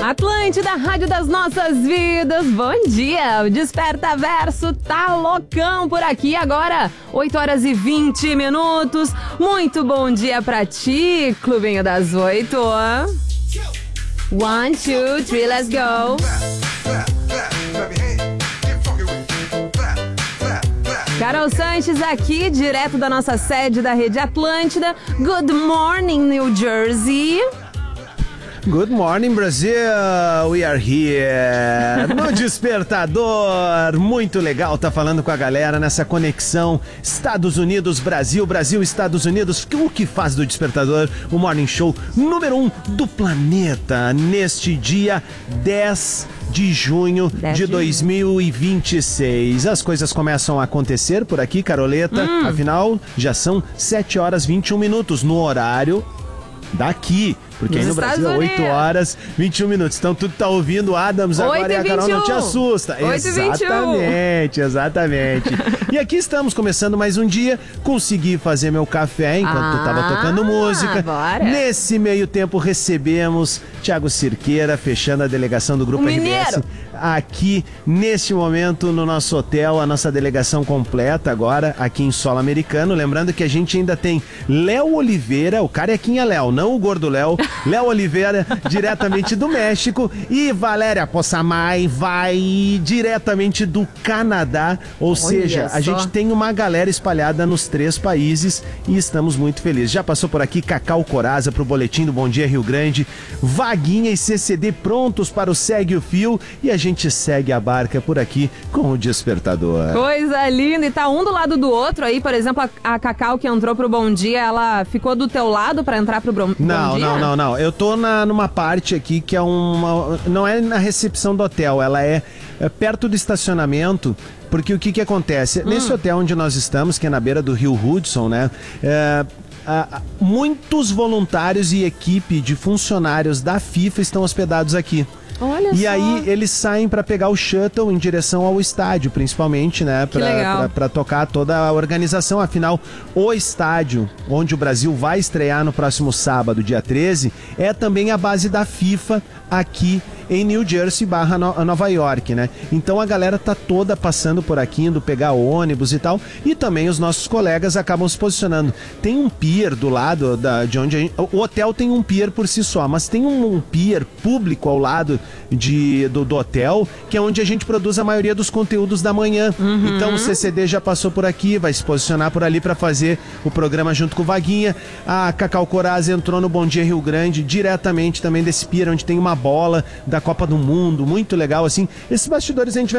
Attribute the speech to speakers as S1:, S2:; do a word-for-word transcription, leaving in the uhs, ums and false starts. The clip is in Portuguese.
S1: Atlântida, rádio das nossas vidas, bom dia, o Desperta Verso tá loucão por aqui agora, oito horas e vinte minutos, muito bom dia pra ti, Clubinho das oito. One, two, three, let's go. Carol Sanches aqui, direto da nossa sede da Rede Atlântida. Good morning, New Jersey.
S2: Good morning, Brasil. We are here no Despertador. Muito legal tá falando com a galera nessa conexão Estados Unidos, Brasil, Brasil, Estados Unidos. O que faz do Despertador o Morning Show número um do planeta neste dia dez de junho de dois mil e vinte e seis. As coisas começam a acontecer por aqui, Caroleta. Hum. Afinal, já são sete horas e vinte e um minutos no horário daqui. Porque aí no Brasil é oito horas e vinte e um minutos. Então tu tá ouvindo Adams agora e a Carol não te assusta. Exatamente, exatamente. E aqui estamos começando mais um dia. Consegui fazer meu café enquanto ah, tu tava tocando música. Bora. Nesse meio tempo recebemos Thiago Cirqueira, fechando a delegação do Grupo R B S. Aqui, neste momento, no nosso hotel, a nossa delegação completa agora, aqui em solo americano. Lembrando que a gente ainda tem Léo Oliveira, o carequinha Léo, não o gordo Léo. Léo Oliveira, diretamente do México. E Valéria Possamay vai diretamente do Canadá. Ou Olha seja, só. a gente tem uma galera espalhada nos três países e estamos muito felizes. Já passou por aqui Cacau Coraza pro Boletim do Bom Dia Rio Grande. Vaguinha e C C D prontos para o Segue o Fio. E a gente segue a barca por aqui com o Despertador.
S1: Coisa linda. E tá um do lado do outro aí. Por exemplo, a, a Cacau que entrou pro Bom Dia, ela ficou do teu lado para entrar pro Bom, bom
S2: não,
S1: Dia?
S2: Não, não, não. Eu tô na, numa parte aqui que é uma... Não é na recepção do hotel, ela é, é perto do estacionamento. Porque o que que acontece? Hum. Nesse hotel onde nós estamos, que é na beira do Rio Hudson, né? É, a, a, muitos voluntários e equipe de funcionários da FIFA estão hospedados aqui. Olha e só. Aí eles saem para pegar o shuttle em direção ao estádio, principalmente, né? Para tocar toda a organização. Afinal, o estádio onde o Brasil vai estrear no próximo sábado, dia treze, é também a base da FIFA aqui em New Jersey barra Nova York, né? Então a galera tá toda passando por aqui, indo pegar ônibus e tal, e também os nossos colegas acabam se posicionando. Tem um pier do lado da, de onde a gente, o hotel tem um pier por si só, mas tem um, um pier público ao lado de, do, do hotel, que é onde a gente produz a maioria dos conteúdos da manhã. Uhum. Então o C C D já passou por aqui, vai se posicionar por ali para fazer o programa junto com o Vaguinha. A Cacau Coraz entrou no Bom Dia Rio Grande, diretamente também desse pier, onde tem uma bola da Copa do Mundo, muito legal, assim. Esses bastidores a gente vai